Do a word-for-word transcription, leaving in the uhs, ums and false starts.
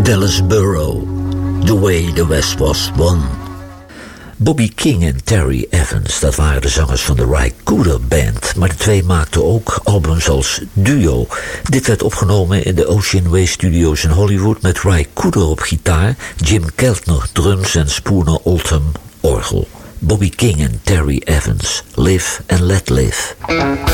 Dallas Burrow, The Way the West Was Won. Bobby King en Terry Evans, dat waren de zangers van de Ry Cooder Band, maar de twee maakten ook albums als duo. Dit werd opgenomen in de Ocean Way Studios in Hollywood met Ry Cooder op gitaar, Jim Keltner drums en Spooner Oldham orgel. Bobby King en Terry Evans, Live and Let Live.